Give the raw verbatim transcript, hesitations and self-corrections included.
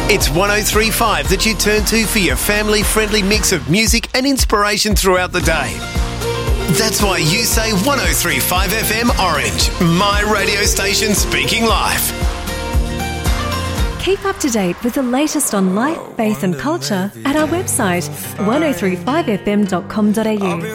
It's one oh three point five that you turn to for your family-friendly mix of music and inspiration throughout the day. That's why you say one oh three point five F M Orange, my radio station speaking life. Keep up to date with the latest on life, faith and culture at our website one oh three five f m dot com dot a u.